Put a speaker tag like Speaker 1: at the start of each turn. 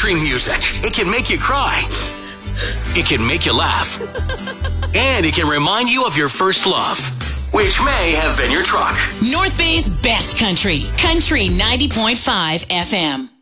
Speaker 1: country music. It can make you cry. It can make you laugh. And it can remind you of your first love, which may have been your truck.
Speaker 2: North Bay's best country. Country 90.5 FM.